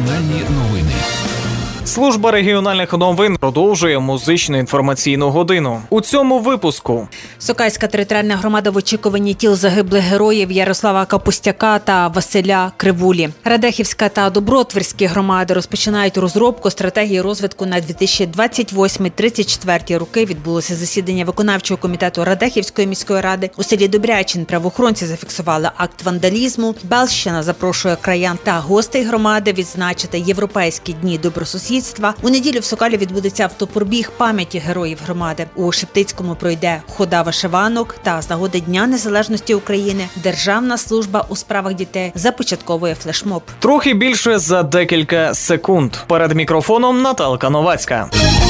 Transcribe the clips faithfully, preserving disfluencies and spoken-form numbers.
Регіональні новини. Служба регіональних новин продовжує музичну інформаційну годину. У цьому випуску. Сокальська територіальна громада в очікуванні тіл загиблих героїв Ярослава Капустяка та Василя Кривулі. Радехівська та Добротвірські громади розпочинають розробку стратегії розвитку на дві тисячі двадцять восьмий - тридцять четвертий роки. Відбулося засідання виконавчого комітету Радехівської міської ради. У селі Добрячин правоохоронці зафіксували акт вандалізму. Белщина запрошує краян та гостей громади відзначити Європейські дні добросусідства. У неділю в Сокалі відбудеться автопробіг пам'яті героїв громади. У Шептицькому пройде хода вишиванок та з нагоди Дня Незалежності України Державна служба у справах дітей започатковує флешмоб. Трохи більше за декілька секунд. Перед мікрофоном Наталка Новацька.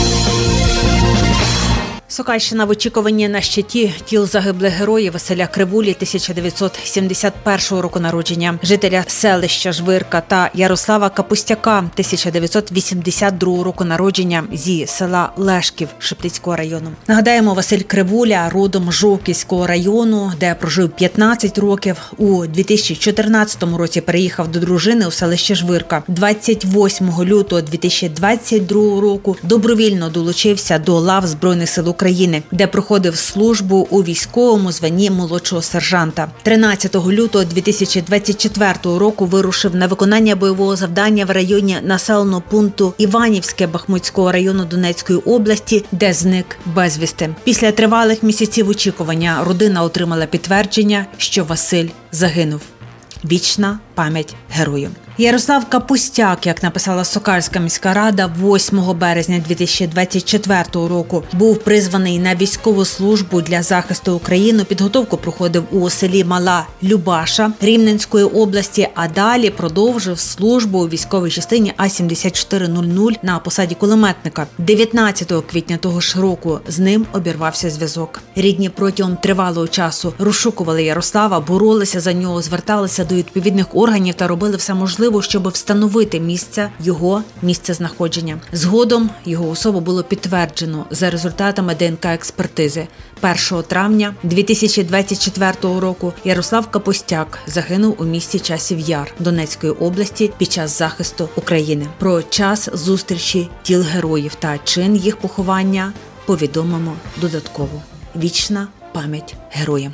Сокальщина в очікуванні на щиті тіл загиблих героїв Василя Кривулі тисяча дев'ятсот сімдесят першого року народження, жителя селища Жвирка та Ярослава Капустяка тисяча дев'ятсот вісімдесят другого року народження зі села Лешків Шептицького району. Нагадаємо, Василь Кривуля родом з Жовківського району, де прожив п'ятнадцять років. У дві тисячі чотирнадцятому році переїхав до дружини у селище Жвирка. двадцять восьмого лютого дві тисячі двадцять другого року добровільно долучився до лав Збройних сил України, де проходив службу у військовому званні молодшого сержанта. тринадцятого лютого дві тисячі двадцять четвертого року вирушив на виконання бойового завдання в районі населеного пункту Іванівське Бахмутського району Донецької області, де зник безвісти. Після тривалих місяців очікування родина отримала підтвердження, що Василь загинув. Вічна пам'ять герою. Ярослав Капустяк, як написала Сокальська міська рада, восьмого березня дві тисячі двадцять четвертого року був призваний на військову службу для захисту України. Підготовку проходив у селі Мала Любаша Рівненської області, а далі продовжив службу у військовій частині А сімдесят чотири нуль нуль на посаді кулеметника. дев'ятнадцятого квітня того ж року з ним обірвався зв'язок. Рідні протягом тривалого часу розшукували Ярослава, боролися за нього, зверталися до відповідних органів та робили все можливе, щоб встановити місце його місцезнаходження. Згодом його особу було підтверджено за результатами ДНК-експертизи. першого травня дві тисячі двадцять четвертого року Ярослав Капустяк загинув у місті Часів Яр Донецької області під час захисту України. Про час зустрічі тіл героїв та чин їх поховання повідомимо додатково. Вічна пам'ять героям.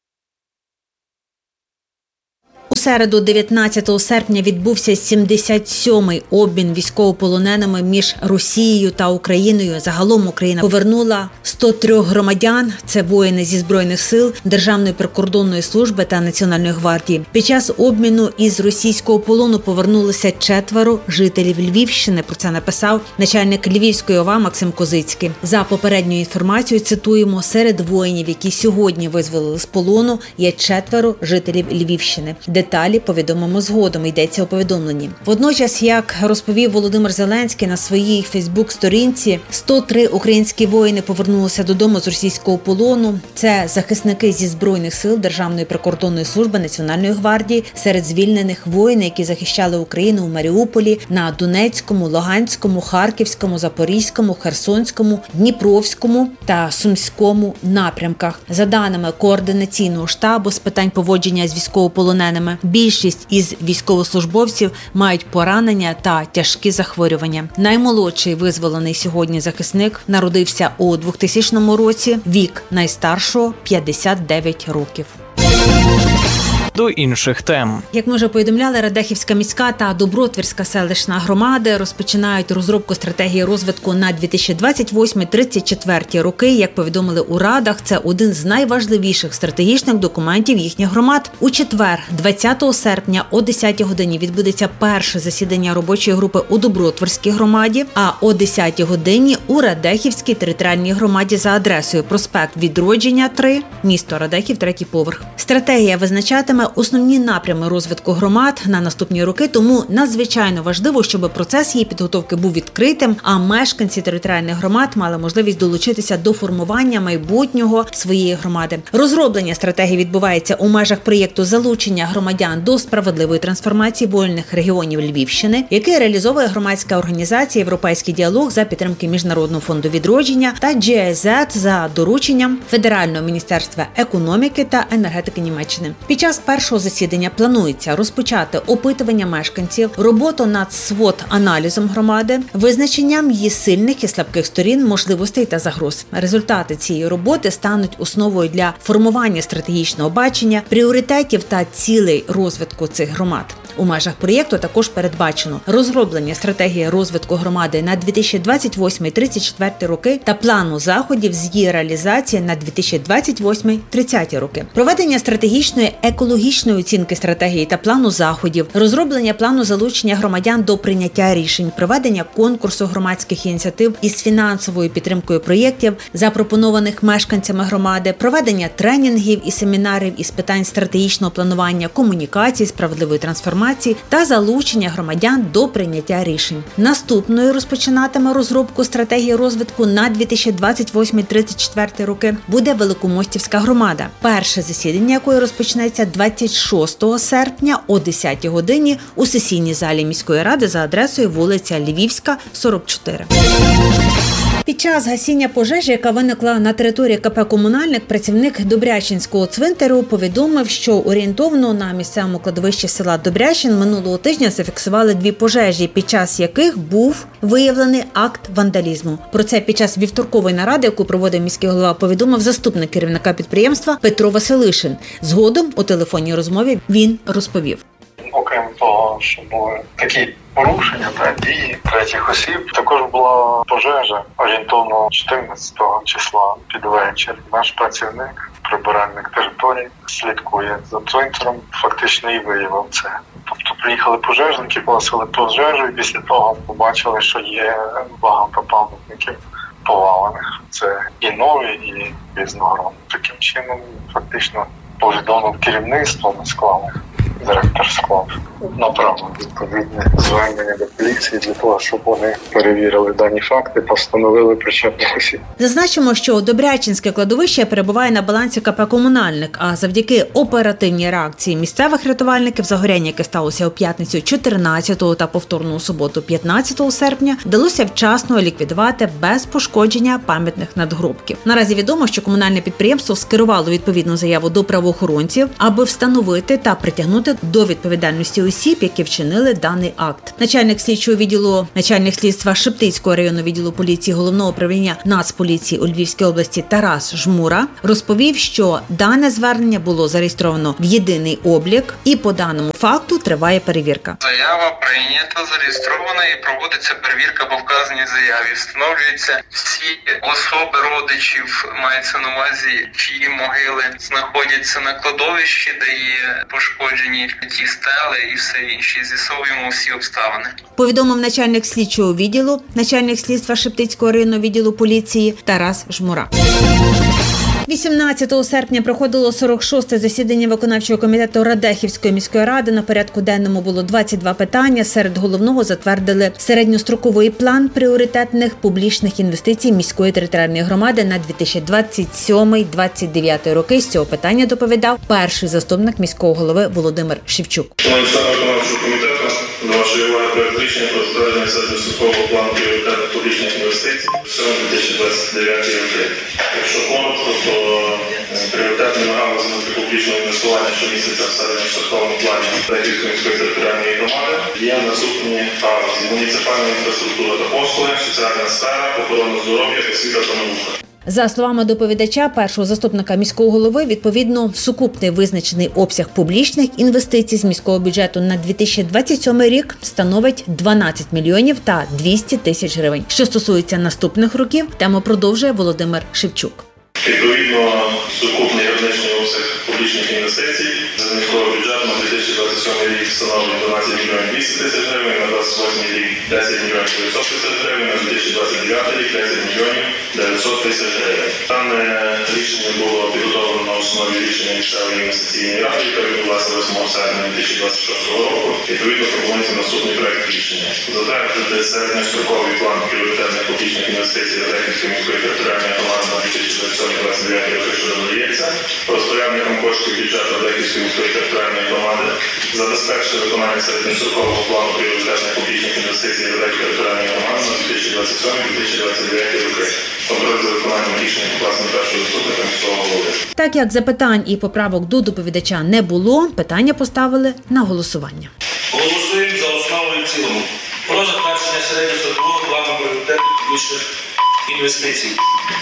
У середу, дев'ятнадцятого серпня, відбувся сімдесят сьомий обмін військовополоненими між Росією та Україною. Загалом Україна повернула сто три громадян. Це воїни зі Збройних сил, Державної прикордонної служби та Національної гвардії. Під час обміну із російського полону повернулися четверо жителів Львівщини. Про це написав начальник Львівської ОВА Максим Козицький. За попередньою інформацією, цитуємо, серед воїнів, які сьогодні визволили з полону, є четверо жителів Львівщини. Деталі повідомимо згодом, йдеться у повідомленні. Водночас, як розповів Володимир Зеленський на своїй фейсбук-сторінці, сто три українські воїни повернулися додому з російського полону. Це захисники зі Збройних сил, Державної прикордонної служби, Національної гвардії. Серед звільнених воїни, які захищали Україну у Маріуполі, на Донецькому, Луганському, Харківському, Запорізькому, Херсонському, Дніпровському та Сумському напрямках. За даними Координаційного штабу з питань поводження з військовополоненими, більшість із військовослужбовців мають поранення та тяжкі захворювання. Наймолодший визволений сьогодні захисник народився у двохтисячному році, вік найстаршого – п'ятдесят дев'ять років. До інших тем. Як ми вже повідомляли, Радехівська міська та Добротвірська селищна громади розпочинають розробку стратегії розвитку на дві тисячі двадцять восьмий - тридцять четвертий роки. Як повідомили у радах, це один з найважливіших стратегічних документів їхніх громад. У четвер, двадцятого серпня о десятій годині відбудеться перше засідання робочої групи у Добротвірській громаді, а о десятій годині у Радехівській територіальній громаді за адресою проспект Відродження, три, місто Радехів, третій поверх. Стратегія визначатиме основні напрями розвитку громад на наступні роки, тому надзвичайно важливо, щоб процес її підготовки був відкритим, а мешканці територіальних громад мали можливість долучитися до формування майбутнього своєї громади. Розроблення стратегії відбувається у межах проєкту залучення громадян до справедливої трансформації вольних регіонів Львівщини, який реалізовує громадська організація «Європейський діалог» за підтримки Міжнародного фонду відродження та джі ай зет за дорученням Федерального міністерства економіки та енергетики Німеччини. Під час першого першого засідання планується розпочати опитування мешканців, роботу над свот-аналізом громади, визначенням її сильних і слабких сторін, можливостей та загроз. Результати цієї роботи стануть основою для формування стратегічного бачення, пріоритетів та цілей розвитку цих громад. У межах проєкту також передбачено розроблення стратегії розвитку громади на дві тисячі двадцять восьмий - тридцять четвертий роки та плану заходів з її реалізації на дві тисячі двадцять восьмий - тридцятий роки. Проведення стратегічної екологічної оцінки стратегії та плану заходів, розроблення плану залучення громадян до прийняття рішень, проведення конкурсу громадських ініціатив із фінансовою підтримкою проєктів, запропонованих мешканцями громади, проведення тренінгів і семінарів із питань стратегічного планування, комунікації, справедливої трансформації та залучення громадян до прийняття рішень. Наступною розпочинатиме розробку стратегії розвитку на дві тисячі двадцять восьмий - тридцять четвертий роки буде Великомостівська громада, перше засідання якої розпочнеться двадцять шостого серпня о десятій годині у сесійній залі міської ради за адресою вулиця Львівська, сорок чотири. Під час гасіння пожежі, яка виникла на території КП «Комунальник», працівник Добрячинського цвинтарю повідомив, що орієнтовно на місцевому кладовищі села Добрячин минулого тижня зафіксували дві пожежі, під час яких був виявлений акт вандалізму. Про це під час вівторкової наради, яку проводив міський голова, повідомив заступник керівника підприємства Петро Василишин. Згодом у телефонній розмові він розповів. Окрім того, що були такі порушення та дії третіх осіб, також була пожежа орієнтовно чотирнадцятого числа під вечір. Наш працівник, прибиральник території, слідкує за цвинтарем, фактично і виявив це. Тобто приїхали пожежники, погасили пожежу, і після того побачили, що є багато пам'ятників повалених. Це і нові, і різного роду. Таким чином, фактично, повідомив керівництво, ми склали. Директор склав направив відповідне звернення до поліції для того, щоб вони перевірили дані факти та встановили причетних осіб. Зазначимо, що Добрячинське кладовище перебуває на балансі КП «Комунальник», а завдяки оперативній реакції місцевих рятувальників загоряння, яке сталося у п'ятницю чотирнадцятого та повторно у суботу п'ятнадцятого серпня, вдалося вчасно ліквідувати без пошкодження пам'ятних надгробків. Наразі відомо, що комунальне підприємство скерувало відповідну заяву до правоохоронців, аби встановити та притягнути до відповідальності осіб, які вчинили даний акт. Начальник слідчого відділу, начальник слідства Шептицького районного відділу поліції Головного управління Нацполіції у Львівській області Тарас Жмура розповів, що дане звернення було зареєстровано в єдиний облік і по даному факту триває перевірка. Заява прийнята, зареєстрована і проводиться перевірка по вказаній заяві. Встановлюються всі особи родичів, мається на увазі, чиї могили знаходяться на кладовищі, де є пошкоджені ті стели і все інше. З'ясовуємо всі обставини. Повідомив начальник слідчого відділу, начальник слідства Шептицького районного відділу поліції Тарас Жмура. вісімнадцятого серпня проходило сорок шосте засідання виконавчого комітету Радехівської міської ради. На порядку денному було двадцять два питання. Серед головного затвердили середньостроковий план пріоритетних публічних інвестицій міської територіальної громади на дві тисячі двадцять сьомий - двадцять дев'ятий роки. З цього питання доповідав перший заступник міського голови Володимир Шевчук. Член виконавчого комітету до вашої уваги проект рішення про затвердження середньострокового плану пріоритетних публічних інвестицій в дві тисячі двадцять дев'ятий роки. Якщо коротко, то пріоритетними галузями публічного інвестування, що міститься в середньостроковому плані Радехівської міської територіальної громади, є наступні галузі: муніципальна інфраструктура та послуги, соціальна сфера, охорона здоров'я, освіта та наука. За словами доповідача, першого заступника міського голови, відповідно, сукупний визначений обсяг публічних інвестицій з міського бюджету на дві тисячі двадцять сьомий рік становить дванадцять мільйонів та двісті тисяч гривень. Що стосується наступних років, тему продовжує Володимир Шевчук. Відповідно, сукупний граничний обсяг публічних інвестицій з міського бюджету на дві тисячі двадцять сьомий рік становить дванадцять мільйонів двісті тисяч гривень, на двадцять восьмий рік десять мільйонів дев'ятсот тисяч гривень, на дві тисячі двадцять дев'ятий рік десять мільйонів дев'ятсот тисяч гривень. Дане рішення було підготовлено на основі рішення місцевої інвестиційної ради, яка відбулася восьмого серпня дві тисячі двадцять шостого року. Відповідно, пропонується наступний проект рішення. Затвердити середньостроковий план пріоритетних публічних інвестицій Радехівської міської територіальної громади на дві тисячі двадцять сьомий - двадцять дев'ятий роки, що додається, розпорядником коштів бюджету Радехівської міської територіальної громади забезпечити виконання середньострокового плану пріоритетних публічних інвестицій Радехівської територіальної громади на дві тисячі двадцять сьомий - дві тисячі двадцять дев'ятий роки. Контроль за виконанням рішень власне першого заступника міського голови. Так як запитань і поправок до доповідача не було, питання поставили на голосування. Голосуємо за основу і в цілому. Про затвердження середньострокового плану пріоритетів публічних інвестицій.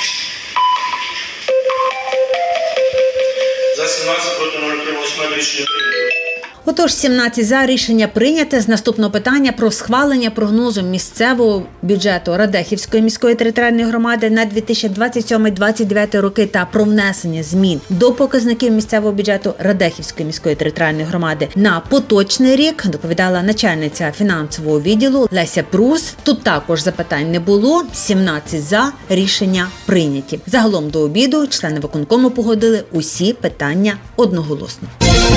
За сімнадцять проти нуль утрималось рішення прийнято. Отож, сімнадцять за, рішення прийняте. З наступного питання про схвалення прогнозу місцевого бюджету Радехівської міської територіальної громади на дві тисячі двадцять сьомий - двадцять дев'ятий роки та про внесення змін до показників місцевого бюджету Радехівської міської територіальної громади на поточний рік, доповідала начальниця фінансового відділу Леся Прус. Тут також запитань не було. сімнадцять за, рішення прийняті. Загалом до обіду члени виконкому погодили усі питання одноголосно.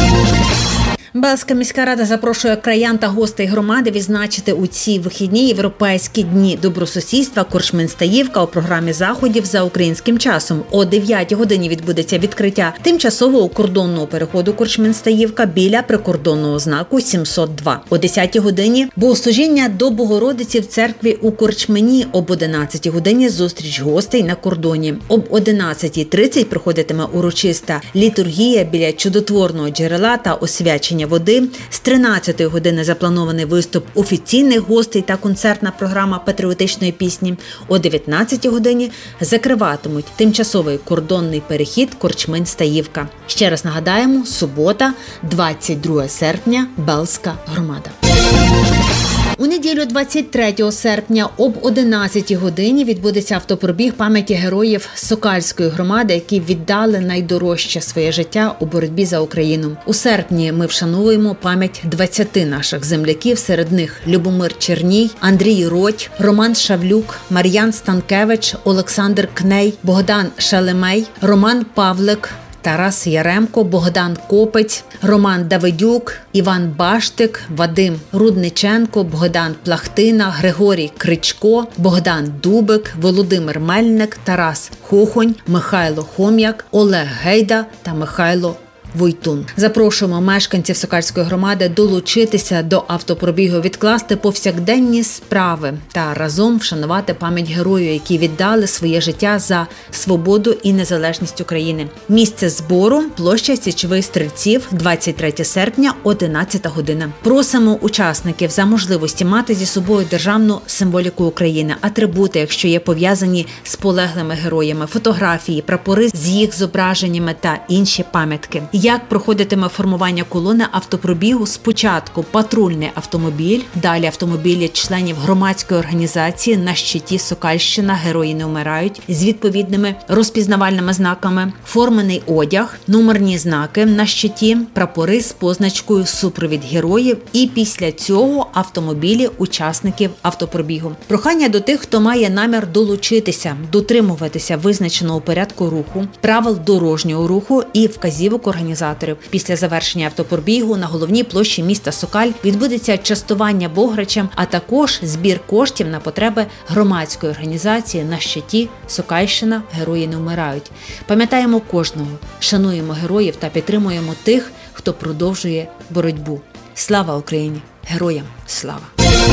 Белзька міська рада запрошує краян та гостей громади відзначити у ці вихідні європейські дні добросусідства Корчмин-Стаївка у програмі заходів за українським часом. О дев'ятій годині відбудеться відкриття тимчасового кордонного переходу Корчмин-Стаївка біля прикордонного знаку сімсот два. О десятій годині богослужіння до Богородиці в церкві у Корчмині. Об одинадцятій годині зустріч гостей на кордоні. Об одинадцятій тридцять проходитиме урочиста літургія біля чудотворного джерела та освячення води. З тринадцятої години запланований виступ офіційних гостей та концертна програма патріотичної пісні. О дев'ятнадцятій годині закриватимуть тимчасовий кордонний перехід Корчмин-Стаївка. Ще раз нагадаємо, субота, двадцять другого серпня, Белзька громада. У неділю двадцять третього серпня об одинадцятій годині відбудеться автопробіг пам'яті героїв Сокальської громади, які віддали найдорожче своє життя у боротьбі за Україну. У серпні ми вшановуємо пам'ять двадцяти наших земляків, серед них Любомир Черній, Андрій Роть, Роман Шавлюк, Мар'ян Станкевич, Олександр Кней, Богдан Шелемей, Роман Павлик, Тарас Яремко, Богдан Копець, Роман Давидюк, Іван Баштик, Вадим Рудниченко, Богдан Плахтина, Григорій Кричко, Богдан Дубик, Володимир Мельник, Тарас Хохонь, Михайло Хом'як, Олег Гейда та Михайло Войтун. Запрошуємо мешканців Сокальської громади долучитися до автопробігу, відкласти повсякденні справи та разом вшанувати пам'ять героїв, які віддали своє життя за свободу і незалежність України. Місце збору – площа Січових Стрільців, двадцять третього серпня, одинадцята година. Просимо учасників за можливості мати зі собою державну символіку України, атрибути, якщо є пов'язані з полеглими героями, фотографії, прапори з їх зображеннями та інші пам'ятки. Як проходитиме формування колони автопробігу? Спочатку патрульний автомобіль, далі автомобілі членів громадської організації «На щиті Сокальщина. Герої не вмирають» з відповідними розпізнавальними знаками, формений одяг, номерні знаки на щиті, прапори з позначкою «Супровід героїв» і після цього автомобілі учасників автопробігу. Прохання до тих, хто має намір долучитися, дотримуватися визначеного порядку руху, правил дорожнього руху і вказівок організації. Після завершення автопробігу на головній площі міста Сокаль відбудеться частування бограчем, а також збір коштів на потреби громадської організації «На щиті Сокальщина. Герої не вмирають». Пам'ятаємо кожного, шануємо героїв та підтримуємо тих, хто продовжує боротьбу. Слава Україні! Героям слава!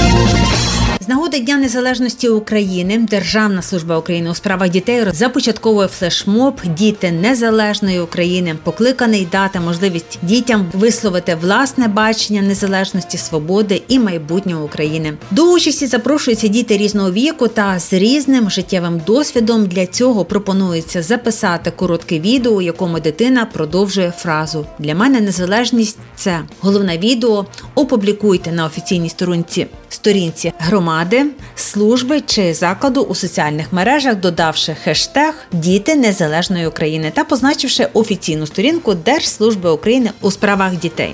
З нагоди Дня Незалежності України Державна служба України у справах дітей започатковує флешмоб «Діти Незалежної України», покликаний дати можливість дітям висловити власне бачення незалежності, свободи і майбутнього України. До участі запрошуються діти різного віку та з різним життєвим досвідом. Для цього пропонується записати коротке відео, у якому дитина продовжує фразу «Для мене незалежність – це». Головне відео опублікуйте на офіційній сторінці сторінці громади, служби чи закладу у соціальних мережах, додавши хештег «Діти Незалежної України» та позначивши офіційну сторінку Держслужби України у справах дітей.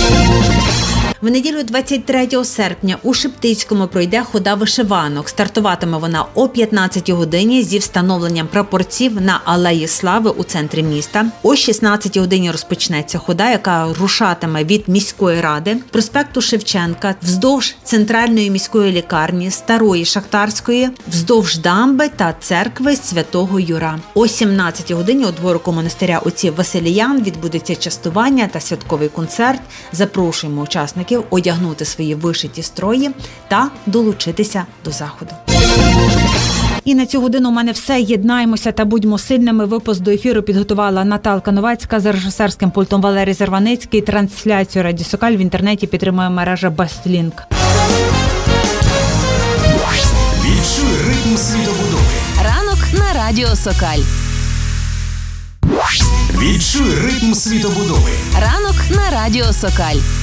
В неділю двадцять третього серпня у Шептицькому пройде хода вишиванок. Стартуватиме вона о п'ятнадцятій годині зі встановленням прапорців на Алеї Слави у центрі міста. О шістнадцятій годині розпочнеться хода, яка рушатиме від міської ради, проспекту Шевченка, вздовж центральної міської лікарні, Старої Шахтарської, вздовж дамби та церкви Святого Юра. О сімнадцятій годині у дворику монастиря отців Василіян відбудеться частування та святковий концерт. Запрошуємо учасників одягнути свої вишиті строї та долучитися до заходу. І на цю годину у мене все. Єднаємося та будьмо сильними. Випуск до ефіру підготувала Наталка Новацька, за режисерським пультом Валерій Зарваницький. Трансляцію Радіо Сокаль в інтернеті підтримує мережа Бестлінк. Відчуй ритм світобудови. Ранок на Радіо Сокаль. Відчуй ритм світобудови. Ранок на Радіо Сокаль.